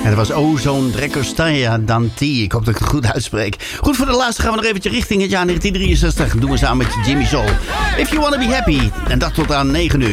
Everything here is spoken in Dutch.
En dat was zo'n Drekkerstaya Danti. Ik hoop dat ik het goed uitspreek. Goed, voor de laatste gaan we nog eventjes richting het jaar 1963. Dat doen we samen met Jimmy Soul. If You Wanna Be Happy. En dat tot aan 9 uur.